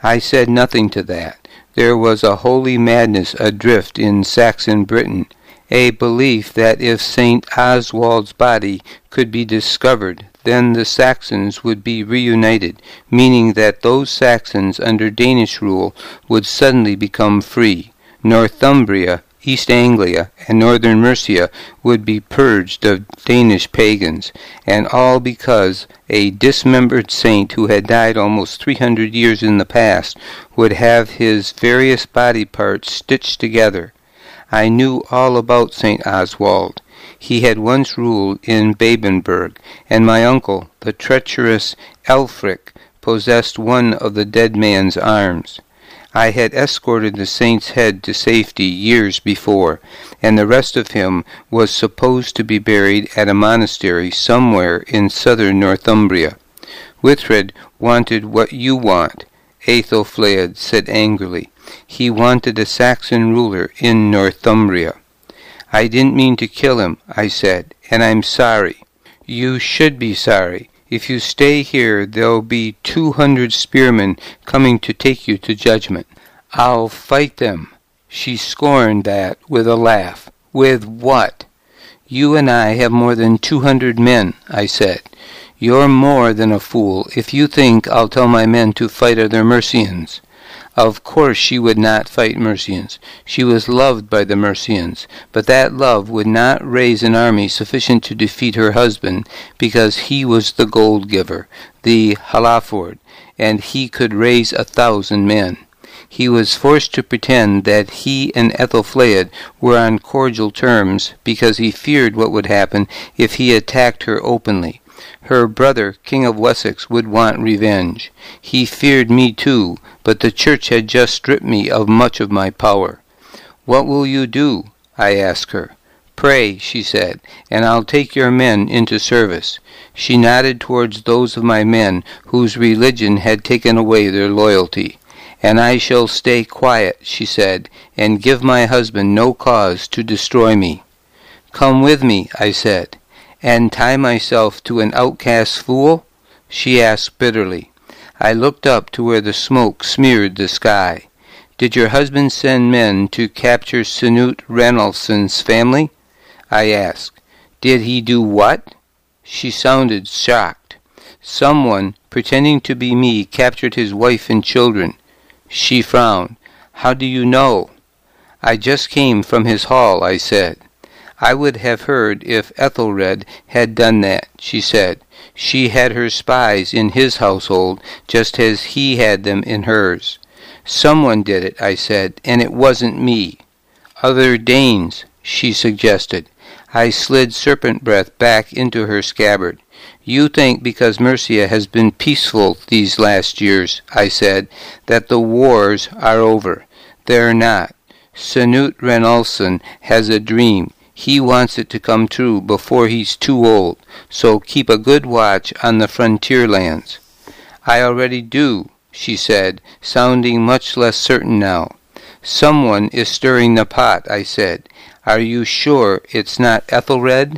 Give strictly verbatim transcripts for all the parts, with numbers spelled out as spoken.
I said nothing to that. There was a holy madness adrift in Saxon Britain, a belief that if Saint Oswald's body could be discovered, then the Saxons would be reunited, meaning that those Saxons under Danish rule would suddenly become free. Northumbria, East Anglia, and northern Mercia would be purged of Danish pagans, and all because a dismembered saint who had died almost three hundred years in the past would have his various body parts stitched together. I knew all about Saint Oswald. He had once ruled in Babenberg, and my uncle, the treacherous Elfric, possessed one of the dead man's arms. I had escorted the saint's head to safety years before, and the rest of him was supposed to be buried at a monastery somewhere in southern Northumbria. Withred wanted what you want, Aethelflaed said angrily. He wanted a Saxon ruler in Northumbria. I didn't mean to kill him, I said, and I'm sorry. You should be sorry. If you stay here, there'll be two hundred spearmen coming to take you to judgment. I'll fight them. She scorned that with a laugh. With what? You and I have more than two hundred men, I said. You're more than a fool if you think I'll tell my men to fight other Mercians. Of course she would not fight Mercians. She was loved by the Mercians, but that love would not raise an army sufficient to defeat her husband, because he was the gold giver, the Halaford, and he could raise a thousand men. He was forced to pretend that he and Aethelflaed were on cordial terms, because he feared what would happen if he attacked her openly. Her brother, King of Wessex, would want revenge. He feared me too, but the church had just stripped me of much of my power. What will you do? I asked her. Pray, she said, and I'll take your men into service. She nodded towards those of my men whose religion had taken away their loyalty. And I shall stay quiet, she said, and give my husband no cause to destroy me. Come with me, I said. And tie myself to an outcast fool? She asked bitterly. I looked up to where the smoke smeared the sky. Did your husband send men to capture Snute Ranalfson's family? I asked. Did he do what? She sounded shocked. Someone, pretending to be me, captured his wife and children. She frowned. How do you know? I just came from his hall, I said. I would have heard if Ethelred had done that, she said. She had her spies in his household, just as he had them in hers. Someone did it, I said, and it wasn't me. Other Danes, she suggested. I slid serpent breath back into her scabbard. You think because Mercia has been peaceful these last years, I said, that the wars are over. They're not. Snute Ranalfson has a dream. He wants it to come true before he's too old, so keep a good watch on the frontier lands. I already do, she said, sounding much less certain now. Someone is stirring the pot, I said. Are you sure it's not Ethelred?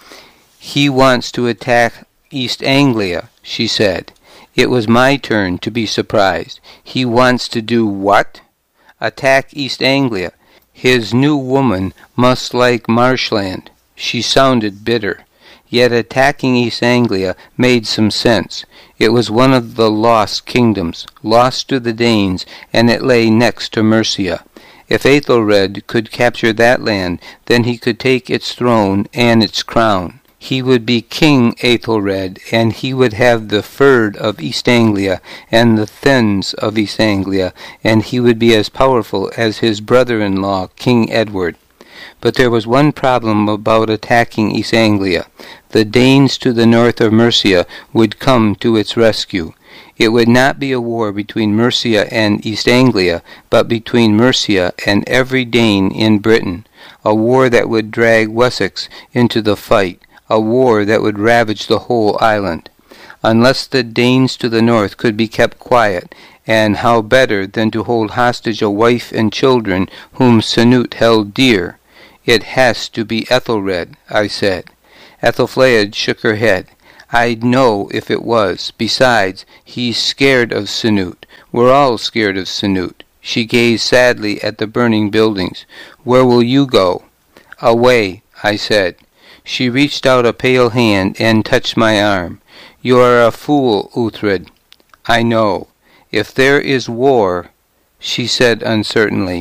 He wants to attack East Anglia, she said. It was my turn to be surprised. He wants to do what? Attack East Anglia. His new woman must like marshland. She sounded bitter. Yet attacking East Anglia made some sense. It was one of the lost kingdoms, lost to the Danes, and it lay next to Mercia. If Aethelred could capture that land, then he could take its throne and its crown. He would be King Aethelred, and he would have the Fyrd of East Anglia and the Thens of East Anglia, and he would be as powerful as his brother-in-law, King Edward. But there was one problem about attacking East Anglia. The Danes to the north of Mercia would come to its rescue. It would not be a war between Mercia and East Anglia, but between Mercia and every Dane in Britain, a war that would drag Wessex into the fight, a war that would ravage the whole island. Unless the Danes to the north could be kept quiet, and how better than to hold hostage a wife and children whom Snute held dear? It has to be Ethelred, I said. Ethelflaed shook her head. I'd know if it was. Besides, he's scared of Sanut. We're all scared of Sanut. She gazed sadly at the burning buildings. Where will you go? Away, I said. She reached out a pale hand and touched my arm. You are a fool, Uhtred. I know. If there is war, she said uncertainly.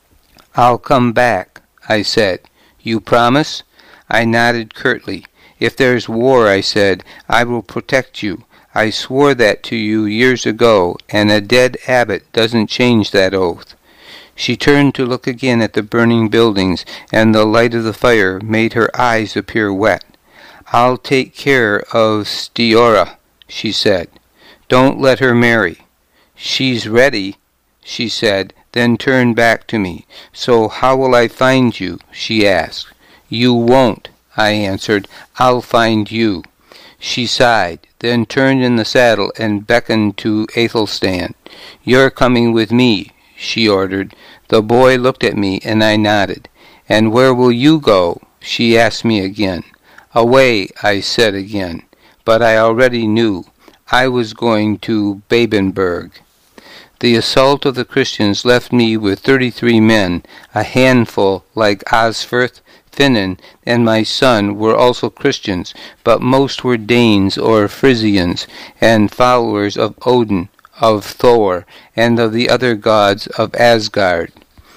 I'll come back, I said. You promise? I nodded curtly. If there's war, I said, I will protect you. I swore that to you years ago, and a dead abbot doesn't change that oath. She turned to look again at the burning buildings, and the light of the fire made her eyes appear wet. I'll take care of Stiorra, she said. Don't let her marry. She's ready, she said, then turned back to me. So how will I find you? She asked. You won't, I answered. I'll find you. She sighed, then turned in the saddle and beckoned to Athelstan. You're coming with me, she ordered. The boy looked at me, and I nodded. And where will you go? She asked me again. Away, I said again. But I already knew. I was going to Babenberg. The assault of the Christians left me with thirty-three men, a handful like Osferth, Finan, and my son were also Christians, but most were Danes or Frisians, and followers of Odin, of Thor, and of the other gods of Asgard.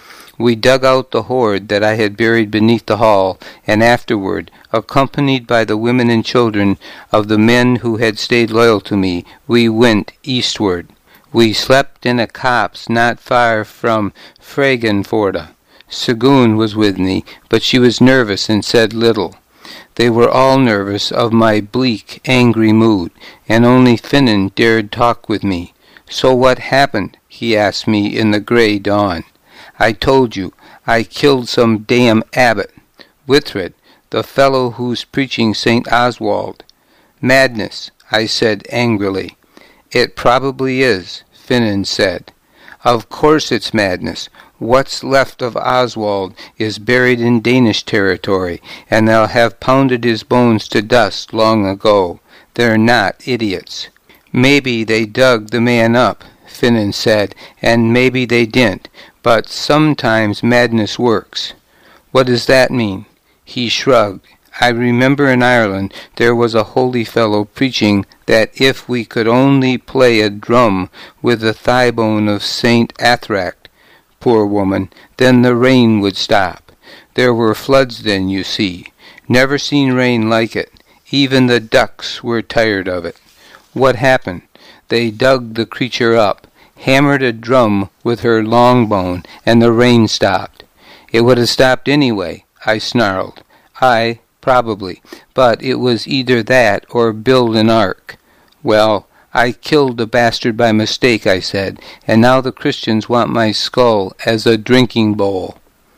We dug out the hoard that I had buried beneath the hall, and afterward, accompanied by the women and children of the men who had stayed loyal to me, we went eastward. We slept in a copse not far from Fragenforda. Sigyn was with me, but she was nervous and said little. They were all nervous of my bleak, angry mood, and only Finan dared talk with me. So what happened? He asked me in the grey dawn. I told you, I killed some damn abbot. Withred, the fellow who's preaching Saint Oswald. Madness, I said angrily. It probably is, Finan said. Of course it's madness. What's left of Oswald is buried in Danish territory, and they'll have pounded his bones to dust long ago. They're not idiots. Maybe they dug the man up, Finan said, and maybe they didn't, but sometimes madness works. What does that mean? He shrugged. I remember in Ireland there was a holy fellow preaching that if we could only play a drum with the thigh bone of Saint Athrac, poor woman, then the rain would stop. There were floods then, you see. Never seen rain like it. Even the ducks were tired of it. What happened? They dug the creature up, hammered a drum with her long bone, and the rain stopped. It would have stopped anyway, I snarled. I, probably, but it was either that or build an ark. Well, I killed the bastard by mistake, I said, and now the Christians want my skull as a drinking bowl.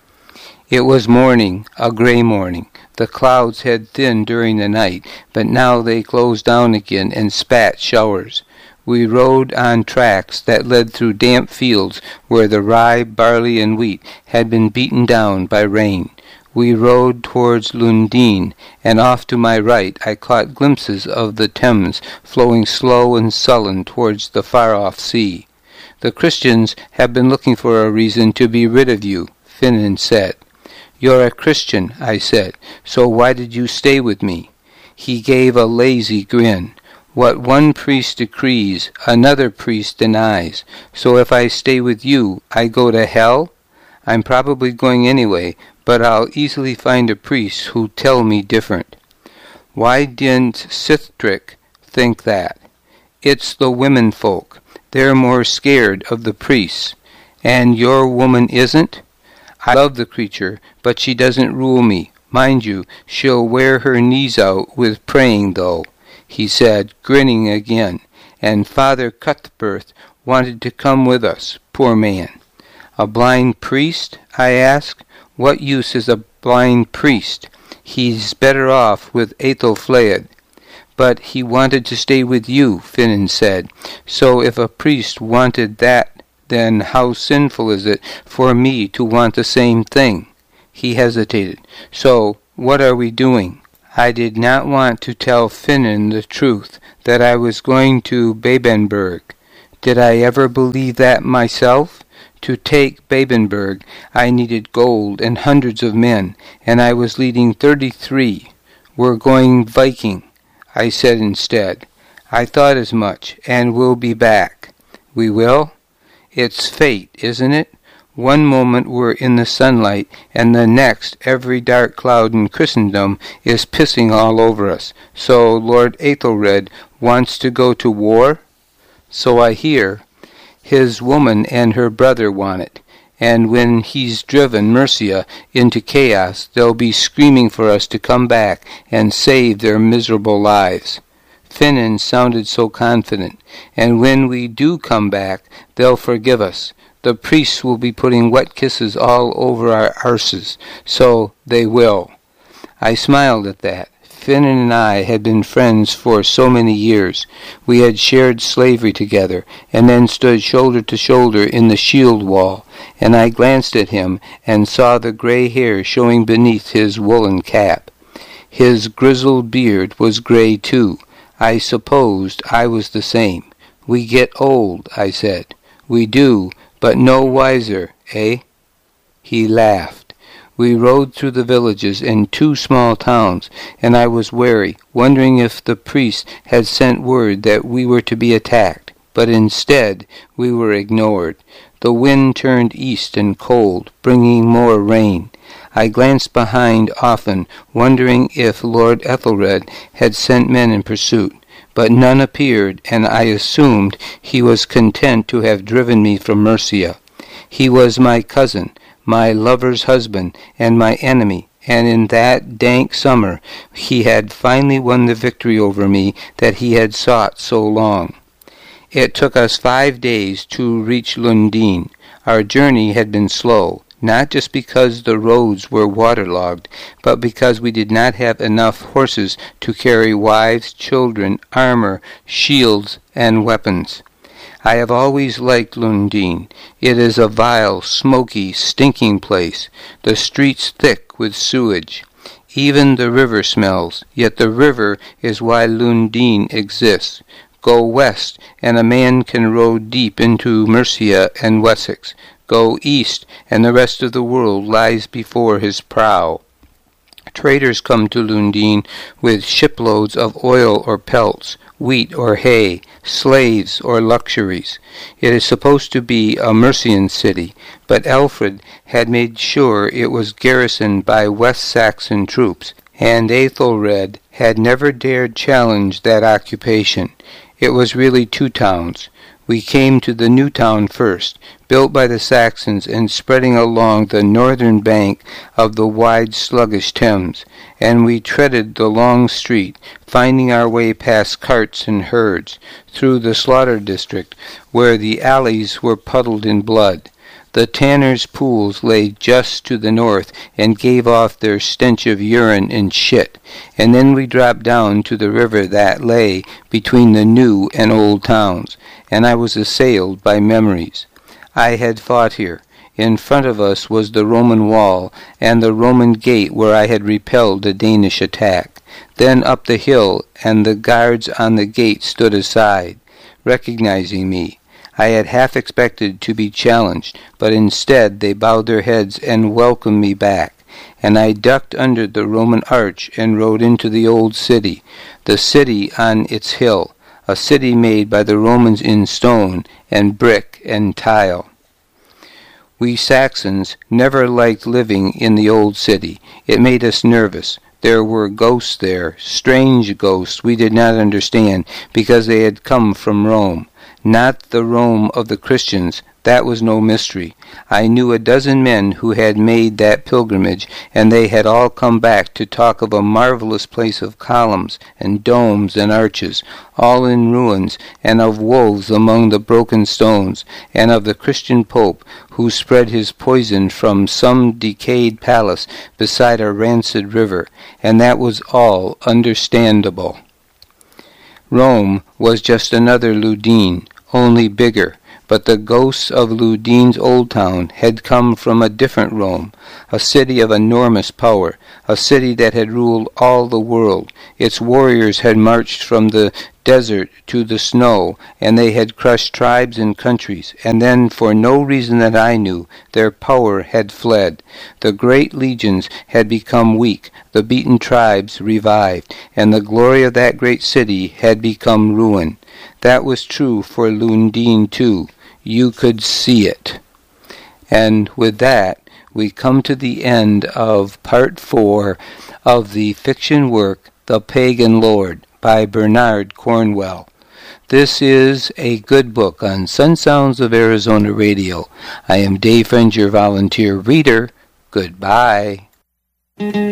It was morning, a grey morning. The clouds had thinned during the night, but now they closed down again and spat showers. We rode on tracks that led through damp fields where the rye, barley, and wheat had been beaten down by rain. We rode towards Lundin, and off to my right I caught glimpses of the Thames flowing slow and sullen towards the far-off sea. The Christians have been looking for a reason to be rid of you, Finan said. You're a Christian, I said, so why did you stay with me? He gave a lazy grin. What one priest decrees, another priest denies. So if I stay with you, I go to hell? I'm probably going anyway, but I'll easily find a priest who'll tell me different. Why didn't Sihtric think that? It's the women folk. They're more scared of the priests. And your woman isn't? I love the creature, but she doesn't rule me. Mind you, she'll wear her knees out with praying, though, he said, grinning again. And Father Cuthbert wanted to come with us, poor man. A blind priest? I asked. What use is a blind priest? He's better off with Aethelflaed. But he wanted to stay with you, Finan said. So if a priest wanted that, then how sinful is it for me to want the same thing? He hesitated. So, what are we doing? I did not want to tell Finan the truth, that I was going to Babenberg. Did I ever believe that myself? To take Babenberg, I needed gold and hundreds of men, and I was leading thirty-three. We're going Viking, I said instead. I thought as much, and we'll be back. We will? It's fate, isn't it? One moment we're in the sunlight, and the next every dark cloud in Christendom is pissing all over us. So Lord Aethelred wants to go to war? So I hear. His woman and her brother want it, and when he's driven Mercia into chaos, they'll be screaming for us to come back and save their miserable lives. Finan sounded so confident, and when we do come back, they'll forgive us. The priests will be putting wet kisses all over our arses, so they will. I smiled at that. Finan and I had been friends for so many years. We had shared slavery together, and then stood shoulder to shoulder in the shield wall, and I glanced at him and saw the gray hair showing beneath his woolen cap. His grizzled beard was gray too. I supposed I was the same. We get old, I said. We do, but no wiser, eh? He laughed. We rode through the villages and two small towns, and I was wary, wondering if the priest had sent word that we were to be attacked. But instead, we were ignored. The wind turned east and cold, bringing more rain. I glanced behind often, wondering if Lord Ethelred had sent men in pursuit. But none appeared, and I assumed he was content to have driven me from Mercia. He was my cousin, my lover's husband, and my enemy, and in that dank summer he had finally won the victory over me that he had sought so long. It took us five days to reach Lundin. Our journey had been slow, not just because the roads were waterlogged, but because we did not have enough horses to carry wives, children, armor, shields, and weapons. I have always liked Lundin. It is a vile, smoky, stinking place, the streets thick with sewage. Even the river smells, yet the river is why Lundin exists. Go west, and a man can row deep into Mercia and Wessex. Go east, and the rest of the world lies before his prow. Traders come to Lundin with shiploads of oil or pelts, wheat or hay, slaves or luxuries. It is supposed to be a Mercian city, but Alfred had made sure it was garrisoned by West Saxon troops, and Aethelred had never dared challenge that occupation. It was really two towns. We came to the new town first, built by the Saxons and spreading along the northern bank of the wide sluggish Thames, and we treaded the long street, finding our way past carts and herds, through the slaughter district, where the alleys were puddled in blood. The tanners' pools lay just to the north and gave off their stench of urine and shit, and then we dropped down to the river that lay between the new and old towns, and I was assailed by memories. I had fought here. In front of us was the Roman wall and the Roman gate where I had repelled the Danish attack. Then up the hill, and the guards on the gate stood aside, recognizing me. I had half expected to be challenged, but instead they bowed their heads and welcomed me back, and I ducked under the Roman arch and rode into the old city, the city on its hill, a city made by the Romans in stone and brick and tile. We Saxons never liked living in the old city. It made us nervous. There were ghosts there, strange ghosts we did not understand because they had come from Rome. Not the Rome of the Christians. That was no mystery. I knew a dozen men who had made that pilgrimage, and they had all come back to talk of a marvelous place of columns and domes and arches, all in ruins, and of wolves among the broken stones, and of the Christian Pope who spread his poison from some decayed palace beside a rancid river, and that was all understandable. Rome was just another Lundin, only bigger, But the ghosts of Ludine's old town had come from a different Rome, a city of enormous power, a city that had ruled all the world. Its warriors had marched from the desert to the snow, and they had crushed tribes and countries, and then, for no reason that I knew, their power had fled. The great legions had become weak, the beaten tribes revived, and the glory of that great city had become ruin. That was true for Lundin too. You could see it. And with that, we come to the end of part four of the fiction work The Pagan Lord by Bernard Cornwell. This is a good book on Sun Sounds of Arizona Radio. I am Dave Friends, your volunteer reader. Goodbye.